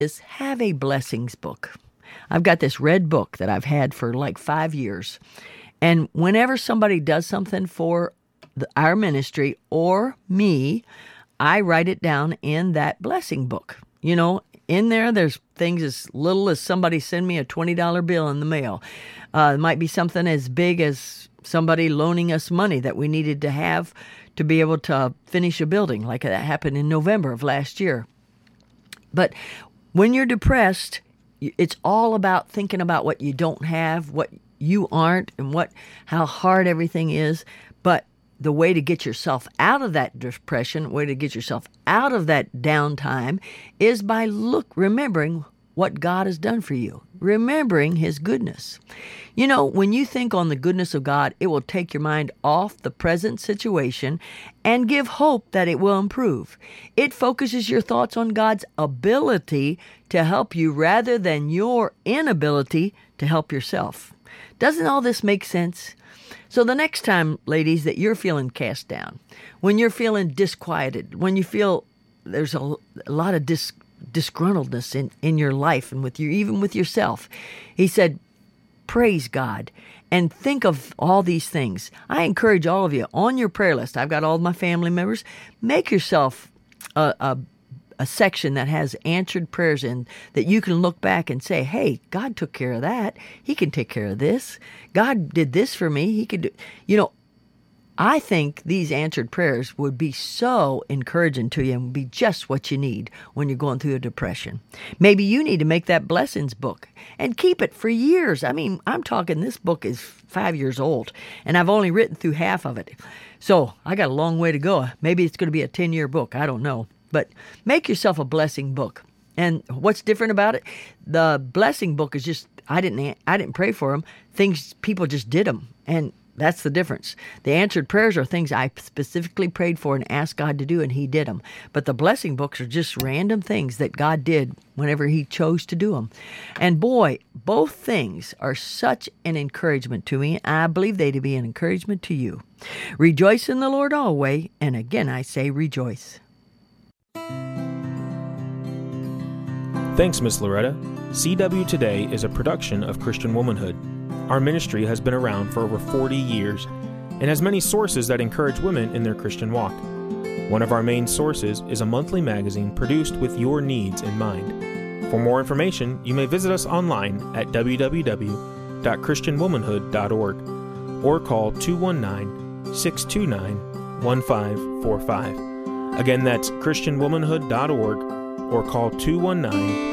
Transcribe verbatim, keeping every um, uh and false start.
is have a blessings book. I've got this red book that I've had for like five years. And whenever somebody does something for the, our ministry or me, I write it down in that blessing book. You know, in there, there's things as little as somebody send me a twenty dollar bill in the mail. Uh, it might be something as big as somebody loaning us money that we needed to have to be able to finish a building, like that happened in November of last year. But when you're depressed, it's all about thinking about what you don't have, what you aren't, and what how hard everything is. But the way to get yourself out of that depression, the way to get yourself out of that downtime is by look remembering what God has done for you, remembering His goodness. You know, when you think on the goodness of God, it will take your mind off the present situation and give hope that it will improve. It focuses your thoughts on God's ability to help you rather than your inability to help yourself. Doesn't all this make sense? So the next time, ladies, that you're feeling cast down, when you're feeling disquieted, when you feel there's a, a lot of dis, disgruntledness in, in your life and with you, even with yourself, he said, praise God and think of all these things. I encourage all of you on your prayer list. I've got all my family members. Make yourself a, a a section that has answered prayers in that you can look back and say, hey, God took care of that. He can take care of this. God did this for me. He could do, you know, I think these answered prayers would be so encouraging to you and would be just what you need when you're going through a depression. Maybe you need to make that blessings book and keep it for years. I mean, I'm talking this book is five years old and I've only written through half of it. So I got a long way to go. Maybe it's going to be a ten-year book. I don't know. But make yourself a blessing book. And what's different about it? The blessing book is just, I didn't I didn't pray for them. Things, people just did them. And that's the difference. The answered prayers are things I specifically prayed for and asked God to do, and He did them. But the blessing books are just random things that God did whenever He chose to do them. And boy, both things are such an encouragement to me. I believe they to be an encouragement to you. Rejoice in the Lord always. And again, I say rejoice. Thanks, Miss Loretta. C W Today is a production of Christian Womanhood. Our ministry has been around for over forty years and has many sources that encourage women in their Christian walk. One of our main sources is a monthly magazine produced with your needs in mind. For more information, you may visit us online at w w w dot christian womanhood dot org or call two one nine, six two nine, one five four five. Again, that's christian womanhood dot org or call two one nine,